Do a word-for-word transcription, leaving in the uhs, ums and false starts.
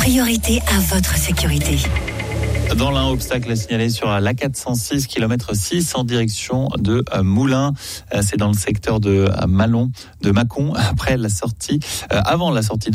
priorité à votre sécurité. Dans l'un, obstacle à signaler sur la quatre cent six, kilomètre six, en direction de Moulins. C'est dans le secteur de Malon, de Mâcon, après la sortie, euh, avant la sortie de